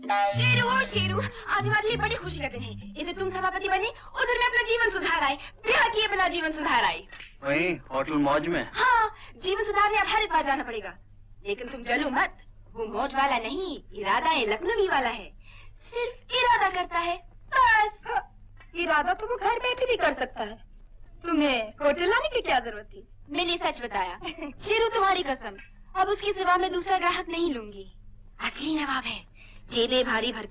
शेरू ओ शेरू, आज हमारे लिए बड़ी खुशी का दिन है। इधर तुम सभापति बने, उधर मैं अपना जीवन सुधार आए, ब्याह किए बिना जीवन सुधार आए। वही होटल मौज में? हाँ, जीवन सुधारने अब हरिद्वार जाना पड़ेगा। लेकिन तुम चलो मत, वो मौज वाला नहीं, इरादा लखनवी वाला है। सिर्फ इरादा करता है बस। इरादा तो वो घर बैठे भी कर सकता है, तुम्हें होटल लाने की क्या जरूरत थी? मैंने सच बताया। शेरू तुम्हारी कसम, अब उसके सिवा मैं दूसरा ग्राहक नहीं लूंगी। असली नवाब है, जेबें भारी भर